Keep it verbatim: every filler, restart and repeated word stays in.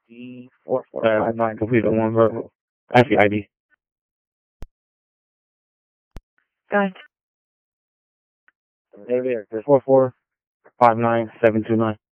D four four five nine completed one verbal. Actually, I D. Guys. There, there. There's four four five nine seven two nine.